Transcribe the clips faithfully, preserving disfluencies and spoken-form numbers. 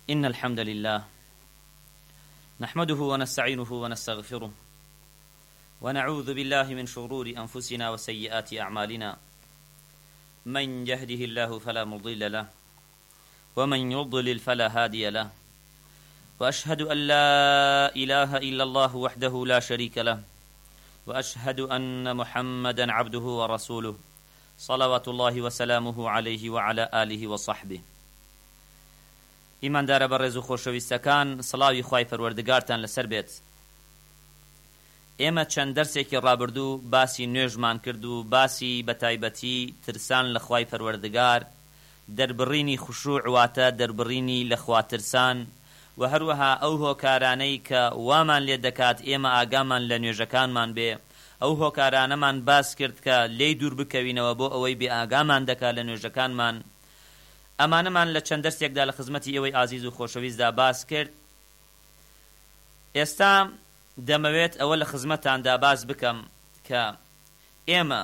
إن الحمد لله نحمده ونستعينه ونستغفره ونعوذ بالله من شرور أنفسنا وسيئات أعمالنا من يهده الله فلا مضل له ومن يضلل فلا هادي له وأشهد أن لا إله إلا الله وحده لا شريك له وأشهد أن محمدا عبده ورسوله صلوات الله وسلامه عليه وعلى آله وصحبه. إيمان دار برز و خۆشەویستەکان سڵاوی خوای پەروەردگارتان لەسەر بێت. ئێمە چەند دەرسێکی ڕابردوو باسی نوێژمان کرد و باسی بەتایبەتی ترسان لە خوای پەروەردگار، دەربڕینی خوشوع واتە دەربڕینی لە خواترسان و هەروەها ئەو هۆکارانەی کە وامان لێ دەکات ئێمە ئاگامان لە نوێژەکانمان بێ، ئەو هۆکارانەمان باس کرد کە لێی دوور بکەوینەوە بۆ ئەوەی بێ ئاگامان دەکات لە نوێژەکانمان. ئەمانەمان لە چەند دەرسێکدا لە خزمەتی ئێوەی ئازیز و خۆشەویستدا باس کرد. ئێستا دەمەوێت ئەوە لە خزمەتاندا باس بکەم کە ئێمە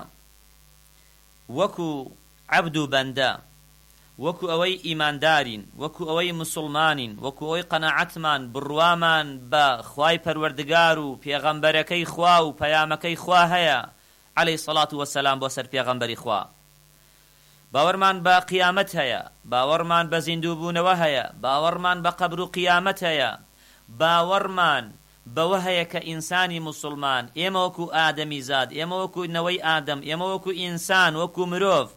وەکو عەبد و بەندە، وەکو ئەوەی ئیماندارین، وەکو ئەوەی موسڵمانین، وەکو ئەوەی قەناعەتمان بڕوامان بە خوای پەروەردگار و پێغەمبەرەکەی خوا و پەیامەکەی خوا هەیە عەلەیهی سەڵات وەسەلام بۆ سەر پێغەمبەری خوا، باوەڕمان بە قیامەت هەیە، باوەڕمان بە زیندووبوونەوە هەیە، باوەڕمان بە قەبر و قیامەت هەیە، باوەڕمان بەوە هەیە کە ئینسانی موسڵمان، ئێمە وەکو ئادەمی زاد، ئێمە وەکو نەوەی ئادەم، ئێمە وەکو ئینسان، وەکو مرۆڤ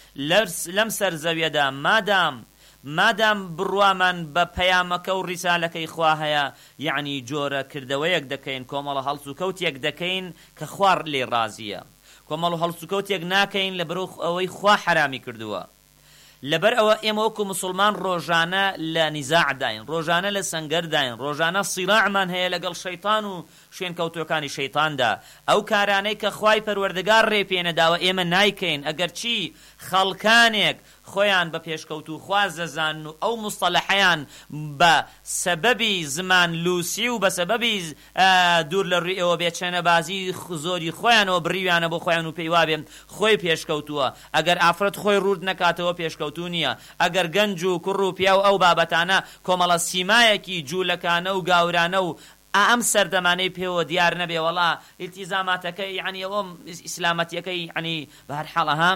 لەم سەر زەویەدا مادام مادام بڕوامان بە پەیامەکە و ڕیسالەکەی خوا هەیە، یعنی جۆرە کردەوەیەک دەکەین، کۆمەڵە هەڵس و کەوتێک دەکەین کە خوار لێ ڕازیە، کۆمەڵ و هەڵس و کەوتێک ناکەین لەبەر ئەوەی خوا حرامی کردووە. لەبەر ئەوە ئێمە وەکو موسڵمان ڕۆژانە لە نیزاع داین، ڕۆژانە لە سەنگەر داین، ڕۆژانە سیراعمان هەیە لەگەڵ شەیطان و شوێن کەوتوەکانی شەیطاندا. ئەو کارانەی کە خوای پەروەردگار ڕێپێنەداوە ئێمە نایکەین، ئەگەر چی خەڵکانێک خۆیان بە پێشکەوت و خوا زەزان و ئەو مستەلەحەیان بە سەبەبی زمان لوسی و بە سەبەبی دوور لە ڕووی ئێوە بێچەنە بازی زۆری خۆیانەوە بڕیویانە بۆ خۆیان و پێیوا بێن خۆی پێشکەوتووە، ئەگەر ئافرەت خۆی ڕوود نەکاتەوە پێشکەوتو نییە، ئەگەر گەنج و کوڕ و پیا و ئەو بابەتانە کۆمەڵە سیمایەکی جوولەکانە و گاورانە و ئەم سەردەمانەی پێوە دیار نەبێ وەڵا ئیلتیزاماتەکەی یعنی ئەوەم ئیسلامەتیەکەی یعنی بە هەر حاڵەها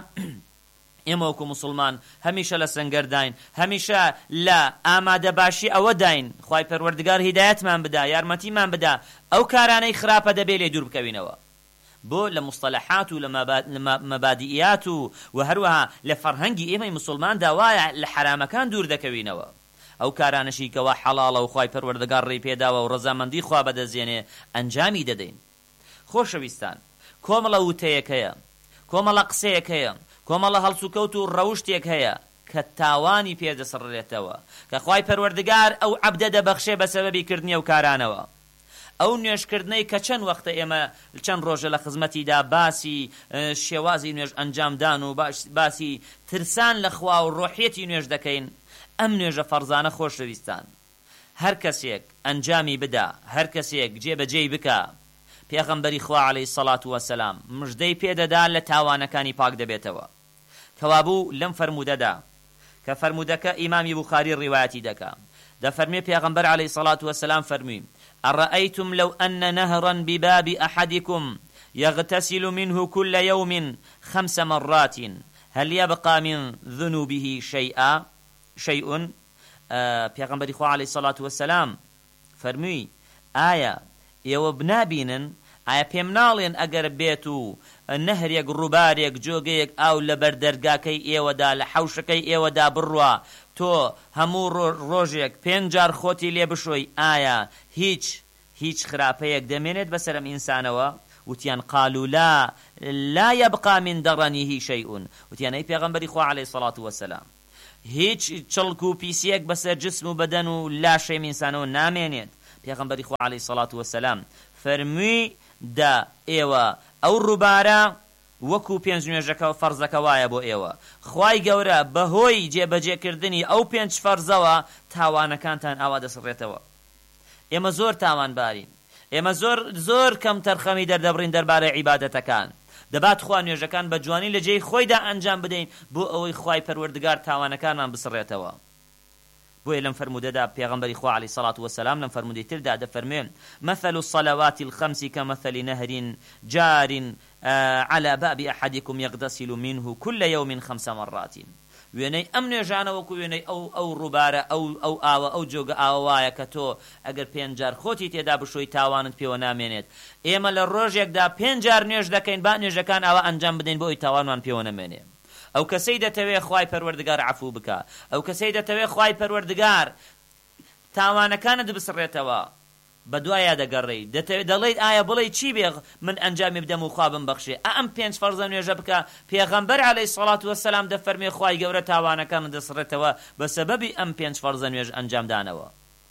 ئێمە وەکو موسڵمان هەمیشە لە سەنگەر داین، هەمیشە لە ئامادەباشی ئەوە داین خوای پەروەردگار هیدایەتمان بدا، یارمەتیمان بدا، ئەو کارانەی خراپە دەبێ لێ دوور بکەوینەوە. بۆ لە مستەلەحات و لە مەبادئیات و و هەروەها لە فەرهەنگی ئێمەی موسڵمان داوایە لە حرامەکان دوور دەکەوینەوە. ئەو کارانەشی کەوا حەڵاڵە و خوای پەروەردگار ڕێی پێداوە و ڕەزامەندی خوا بەدەستێنێ ئەنجامی دەدەین. خۆشەویستان، کۆمەڵە وتەیەک هەیە، کۆمەڵە قسەیەک هەیە، کۆمەڵە هەڵسوکەوت و ڕەوشتێک هەیە کە تاوانی پێدەسڕێتەوە کە خوای پەروەردگار ئەو عەبدە دەبەخشێ بە سەبەبی کردنی ئەو کارانەوە. ئەو نوێژکردنەی کە چەند وەختە ئێمە چەند ڕۆژە لە خزمەتیدا باسی شێوازی نوێژ ئەنجامدان و باسی ترسان لە خوا و ڕۆحیەتی نوێژ دەکەین. ئەم نوێژە فەرزانە خۆشەویستان هەر کەسێک ئەنجامی بدا، هەر کەسێک جێبەجێی بکە، پێغەمبەری خوا عەلەیهی سەڵات وەسەلام مژدەی پێدەدا لە تاوانەکانی پاک دەبێتەوە. کەوابوو لەم فەرموودەدا کە فەرموودەکە ئیمامی بوخاری ڕیوایەتی دەکا، دەفەرمێ پێغەمبەر عەلەیهی سەڵات وەسەلام فەرمووی: أرأيتم لو أن نهرا بباب أحدكم يغتسل منه كل يوم خمس مرات هل يبقى من ذنوبه شيئا شيء؟ پیغمبری خوا علیه الصلاة والسلام فرمووی ئایا ئێوە بنابینن، ئایا پێم ناڵێن ئەگەر بێت و نەهرێک ڕووبارێک جۆگەیەک ئاو لە بەردەرگاکەی ئێوەدا لە حەوشەکەی ئێوەدا بڕوا تۆ هەموو ڕۆژێک پێنج جار خۆتی لێ بشۆی، ئایا هیچ هیچ خراپەیەک دەمێنێت بەسەرم ئینسانەوە؟ وتیان قالوا لا لا يبقى من درنه شيء. وتیان ئەی پێغەمبەری خوا عەلەیهی الصلاة والسلام هیچ چڵک و پیسیەک بەسەر جسم و بەدەن و لاشەی ئینسانەوە نامێنێت. پێغەمبەری خوا عەلەیهی الصلاة والسلام فەرمووی دا ئێوە ئەو ڕووبارە وەکو پێنج نوێژەکە فەرزەکە وایە بۆ ئێوە، خوای گەورە بەهۆی جێبەجێکردنی ئەو پێنج فەرزەوە تاوانەکانتان ئاوا دەسڕێتەوە. ئێمە زۆر تاوانبارین، ئێمە زۆر زۆر کەم تەرخەمی دەردەبڕین دەربارەی عیبادەتەکان. دەبات خوا نوێژەکان بە جوانی لە جێی خۆیدا ئەنجام بدەین بۆ ئەوەی خوای پەروەردگار تاوانەکانمان بسڕێتەوە. بۆیە لەم فەرمودەدا پێغەمبەری خوا عەلەیهی سەڵات وەسەلام لەم فەرمودەی تردا دەفەرمێن مثل الصلوات الخمس كمثل نهر جار على باب أحدكم يغتسل منه كل يوم خمس مرات وێنەی ئەم نوێژانە وەکو وێنەی ئەو ئەو ڕووبارە ئەو ئەو ئاوە ئەو جۆگە ئاوایە کە تۆ ئەگەر پێنج جار خۆتی تێدا بشۆی تاوانت پێوە نامێنێت. ئێمە لە ڕۆژێکدا پێنج جار نوێژ دەکەین با نوێژەکان ئاوا ئەنجام بدەین بۆ ئەوی تاوانمان پێوە نەمێنێ. ئەو کەسەی دەتەوێت خوای پەروەردگار عەفو بکە، ئەو کەسەی دەتەوێت خوای پەروەردگار تاوانەکانت بسڕێتەوە بە دوایە دەگەڕێی دەڵێیت ئایا بڵێ چی بێ من ئەنجامی بدەم و خوا بمبەخشێ. ئەم پێنج فەرزە نوێژە بکە. پێغەمبەر عەلەیهی سەڵات وەسەلام دەفەرمێ خوای گەورە تاوانەکانت دەسڕێتەوە بە سەبەبی ئەم پێنج فەرزە نوێژ ئەنجامدانەوە.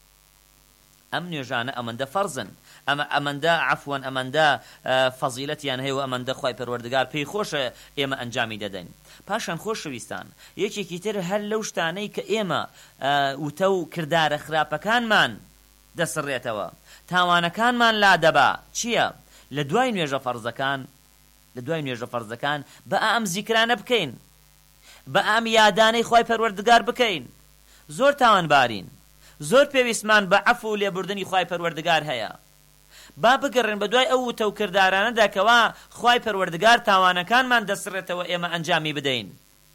ئەم نوێژانە ئەمەندە فەرزن، ئەمە ئەمەندە عەفوەن ئەمەندە فەزیلەتیان هەیە و ئەمەندە خوای پەروەردگار پێی خۆشە ئێمە ئەنجامی دەدەین. پاشان خۆشەویستان یەکێکی تر هەر لەو شتانەی کە ئێمە وتە و کردارە خراپەکانمان دەسڕێتەوە تاوانەکانمان لا دەبا چییە؟ لە دوای نوێژە فەرزەکان لە دوای نوێژە فەرزەکان بە ئەم زیکرانە بکەین، بە ئەم یادانەی خوای پەروەردگار بکەین. زۆر تاوانبارین، زۆر پێویستمان بە عەفو و لێبوردنی خوای پەروەردگار هەیە. با بگەڕێن بە دوای ئەو وتە و کردارانەدا کەوا خوای پەروەردگار تاوانەکانمان دەسڕێتەوە ئێمە ئەنجامی بدەین.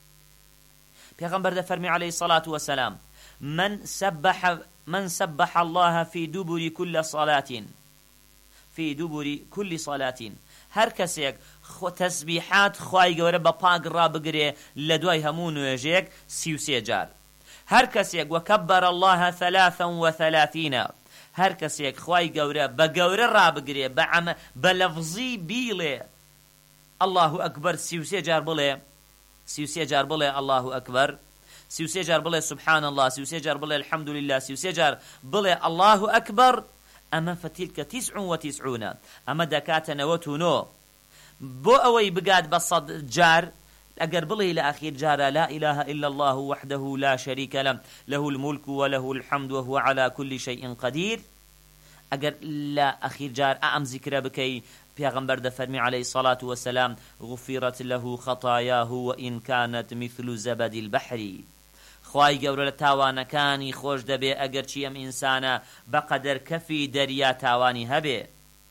پێغەمبەر دەفەرمی عەلەیهی سەڵات وەسەلام من سبح من سبح الله في دبر كل صلاة في دبر كل صلاة هر کەسێک تەسبیحات خوای گەورە بە پاک ڕابگرێ لە دوای هەموو نوێژێک سی و سێ جار. هەر کەسێک وەکەبەر الله ثلاثا وثلاثين هەر کەسێک خوای گەورە بە گەورە ڕابگرێ بە عەمە بە لەفزی بیڵێ الله ئەکبەر سی و سێ جار بڵێ سی و سێ جار بڵێ الله ئەکبەر سی و سێ جار بڵێ سبحان الله سی و سێ جار بڵێ الحمد لله سی و سێ جار بڵێ الله ئەکبەر ئەمە فتیلکە تیسع وتیسعون ئەمە دەکاتە نەوەت و نۆ بۆ ئەوەی بگات بە سەد جار ئەگەر بڵێ لە ئاخیر جارە لا إله إلا الله وحده لا شريك له له الملك وله الحمد وهو على كل شيء قدير ئەگەر لە ئاخیر جار ئەم زیکرە بکەی پێغەمبەر دەفەرمی عەلەیهی سەڵات وەسەلام غفرت له خطاياه وإن كانت مثل زبد البحر خوای گەورە لە تاوانەکانی خۆش دەبێ ئەگەر چی ئەم ئینسانە بەقەدەر کەفی دەریا تاوانی هەبێ.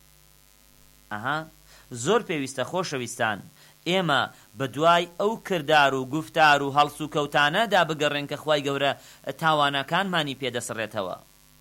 ئەها زۆر پێویستە خۆشەویستان ئێمە بە دوای ئەو کردار و گفتار و هەڵس و کەوتانەدا بگەڕێن کە خوای گەورە تاوانەکانمانی پێدەسڕێتەوە.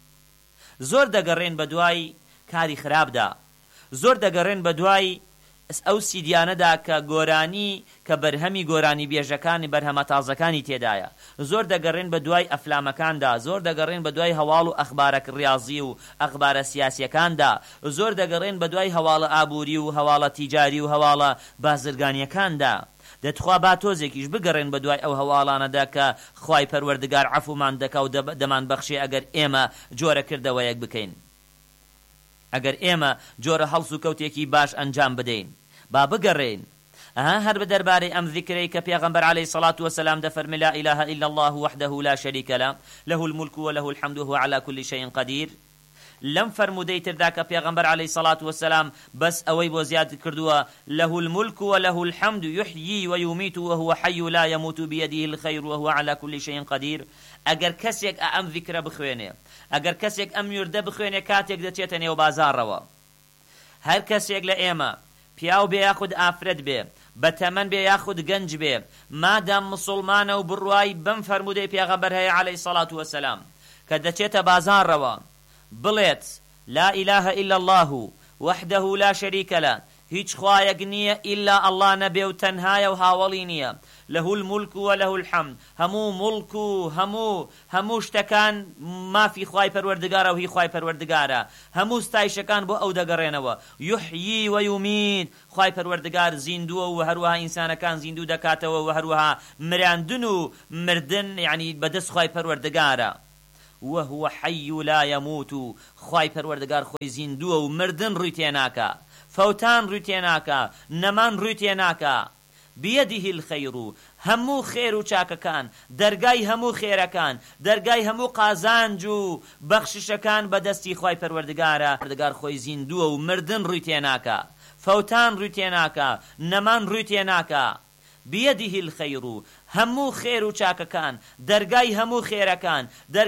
زۆر دەگەڕێن بە دوای کاری خراپدا، زۆر دەگەڕێن بە دوای ئەو سیدیانەدا کە گۆرانی کە بەرهەمی گۆرانی بێژەکانی بەرهەمە تازەکانی تێدایە، زۆر دەگەڕێن بە دوای ئەفلامەکاندا، زۆر دەگەڕێن بە دوای هەواڵ و ئەخبارە ڕیاضی و ئەخبارە سیاسیەکاندا، زۆر دەگەڕێن بە دوای هەواڵە ئابووری و هەواڵە تیجاری و هەواڵە بازرگانیەکاندا. دەتخوا با تۆزێکیش بگەڕێن بە دوای ئەو هەواڵانەدا کە خوای پەروەردگار عەفومان دەکا و دەمان بەخشێ ئەگەر ئێمە جۆرە کردەوەیەک بکەین، ئەگەر ئێمە جۆرە هەڵس و کەوتێکی باش ئەنجام بدەین. با بگەڕێن ئەها هەر بە دەربارەی ئەم ذیکرەی کە پێغەمبەر عەلەیهی سەڵات وەسەلام دەفەرمێ لا إله إلا الله وحده لا شريك له له الملك وله الحمد وهو على كل شيء قدير. لەم فەرمودەی تردا کە پێغەمبەر عەلەیهی سەڵات وەسەلام بەس ئەوەی بۆ زیاد کردووە له الملك وله الحمد يحيي ويميت وهو حي لا يموت بيده الخير وهو على كل شيء قدير. ئەگەر کەسێک ئەم ذیکرە بخوێنێ، ئەگەر کەسێک ئەم وردە بخوێنێ کاتێک دەچێتە نێو بازاڕەوە، هەر کەسێک لە ئێمە پیاو بێ یاخود ئافرەت بێ، بە تەمەن بێ یاخود گەنج بێ، مادام مسڵمانە و بڕوای بەم فەرمودەی پێغەمبەر هەیە عەلەیهی سەڵات وەسەلام کە دەچێتە بازاڕەوە بڵێت لا إله إلا الله وحده لا شريك له هیچ خوایەک نییە ئیلا ئەڵڵا نەبێ و تەنهایە و هاوڵی نییە له الملك وله الحمد هەموو مڵک و هەموو هەموو شتەکان مافی خوای پەروەردگارە و هی خوای پەروەردگارە، هەموو ستایشەکان بۆ ئەو دەگەڕێنەوە. یحیی ویومید خوای پەروەردگار زیندووە و هەروەها ئینسانەکان زیندوو دەکاتەوە و هەروەها مراندن و مردن یعنی بەدەست خوای پەروەردگارە. وهو حي لا يموت خوای پەروەردگار خۆی زیندووە و مردن ڕووی تێناکە، فەوتان ڕووی تێناکە، نەمان ڕووی تێناکە. بيده الخير هەموو خێر و چاکەکان، دەرگای هەموو خێرەکان، دەرگای هەموو قازانج و بەخششەکان بەدەستی خوای پەروەردگارە. پەروەردگار خۆی زیندووە و مردن ڕووی تێناکە، فەوتان ڕووی تێناکە، نەمان ڕووی تێناکە. بيده الخير هەموو خێر و چاکەکان، دەرگای هەموو خێرەکان،